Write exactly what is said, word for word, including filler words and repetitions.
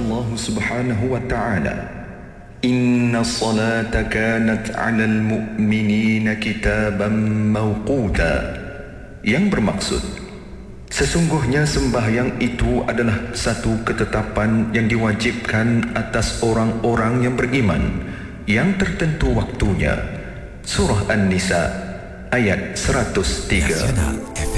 Allah Subhanahu wa taala, "Inna salata kanat 'alal mu'minina kitaban mawquta," yang bermaksud sesungguhnya sembahyang itu adalah satu ketetapan yang diwajibkan atas orang-orang yang beriman yang tertentu waktunya. Surah An-Nisa ayat seratus tiga.